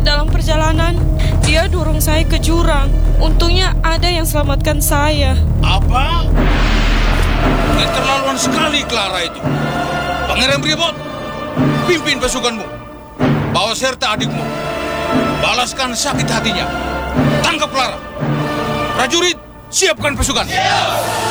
Dalam perjalanan, dia dorong saya ke jurang. Untungnya ada yang selamatkan saya. Apa? Keterlaluan sekali Clara itu. Pangeran Brevoort, pimpin pasukanmu. Bawa serta adikmu. Balaskan sakit hatinya. Tangkap Clara. Prajurit, siapkan pasukan.